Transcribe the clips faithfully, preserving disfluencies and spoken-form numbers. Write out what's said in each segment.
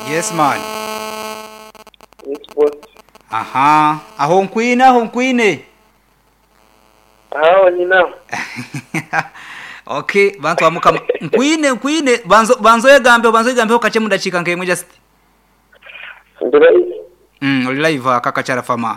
Yes man. Yes boss. Aha, aho nkwine aho nkwine. Aho ni nawe. Okay, bantu bamuka nkwine nkwine banzo banzo yegambe banzo yegambe okache mudachika nkemwe just. Ndira. Mm, oli live kakachara fama.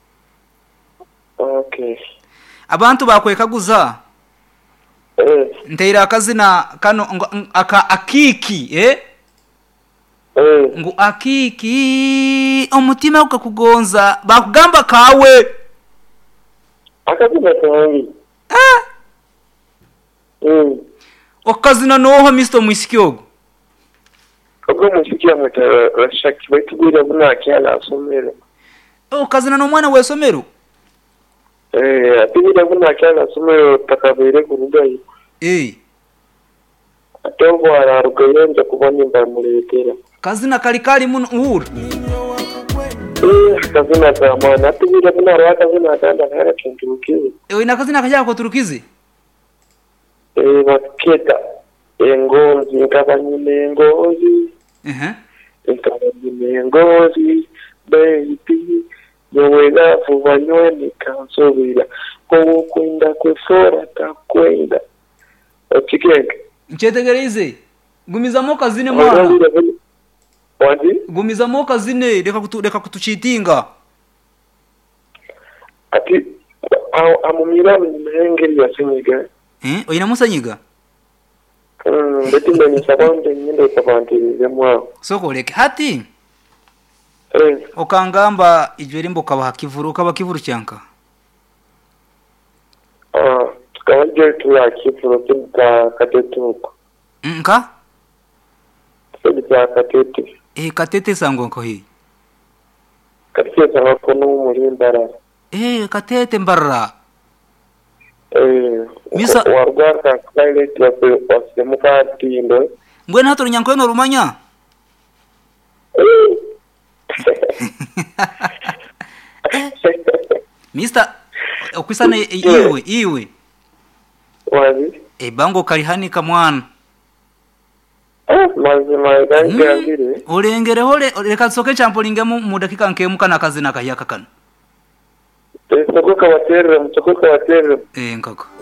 Okay. Abantu bakwekaguza. Eh. Nteira akazina kano aka akiki, eh? Eh. Ngo akiki omutima ukakugonza bakugamba kawe. Akazina kawe. Ah. Mm. Okazina noho Mister Mwisikyogo. Ubwo mushikiya mutara rashaki bayitubira buna kyala asomero. Okazina no mwana wesomero. Eh, atubira buna kyala asomero takabere kurugayi. Eh. Atombo ararugayenza kubona imba muretera. Kazina kali kali muno uhuru. Eh, kazina zamana atubira buna rwaka kazina atanda kara kinturukize. Eh, ina kazina kajya ko turukize. Eh, baketa engozi nkabanyine ngozi. Eh. Nkabanyine ngozi baby yowela vuba ni kansubira ko kwenda kwefora takwenda. Okigenge. Nchetegereze. Gumiza moka zine mwana. Wandi? Gumiza moka zine reka kutu reka kutuchitinga. Ati amumira mhengeri yasinyiga. Eh, oyina musanyiga. Mm, ndeti ndani sabande nyinde kabantirize mwa. Soko leke hati. Eh. Okangamba ijwe rimbo kaba kivuru kaba kivuru cyanka. Ah, kawaje tuya kivuru kinka katetuko. Nka? Sebya katete. Eh, katete sango nko hii. Katete sango kono murimbara. Eh, katete mbarra. Eh, Misa wargaka pilot wa wa mukati ndo. Mbwena hato nyanko no rumanya. Eh. Mister okwisana iwe iwe. Wazi? E bango karihani kamwana. Ah, mazima gangire. Olengere hole reka soke champolinge mu dakika nkemu kana kazi na kahiyaka kana. Eh, soko kawatere, soko kawatere. Eh nkako.